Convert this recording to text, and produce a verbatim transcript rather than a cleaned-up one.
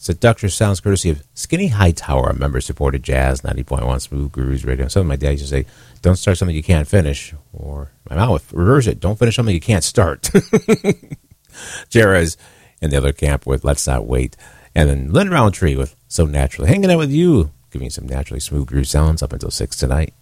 Seductress sounds courtesy of Skinny Hightower, a member-supported jazz, ninety point one Smooth Grooves Radio. Something my dad used to say, don't start something you can't finish. Or my mom would reverse it, don't finish something you can't start. Jera's in the other camp with Let's Not Wait. And then Lynn Roundtree with So Naturally. Hanging out with you, giving you some naturally smooth groove sounds up until six tonight.